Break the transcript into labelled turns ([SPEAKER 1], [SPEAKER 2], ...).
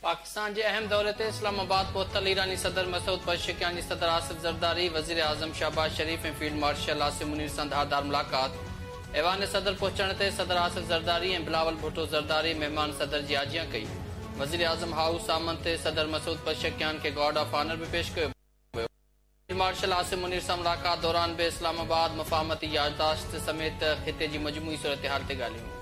[SPEAKER 1] पाकिस्तान के अहम दौरे ते इस्लामाबाद पहुतल ईरानी सदर मसूद पशकियानी सदर आसिफ जरदारी वजीर आजम शहबाज शरीफ ऐं फील्ड मार्शल आसिम मुनीर सां धारदार मुलाकात। ऐवान सदर पहुंचण ते सदर आसिफ जरदारी ऐं बिलावल भुट्टो जरदारी मेहमान सदर की आजियां कई। वजीर आजम हाउस सामन ते सदर मसूद पशकियान के गार्ड ऑफ ऑनर भी पेश किया। फील्ड मार्शल आसिम मुनीर सां मुलाकात दौरान भी इस्लामाबाद मुफाहमती याददाश्त समेत खिते की मजमूई सूरत हाल ते ॻाल्हियूं।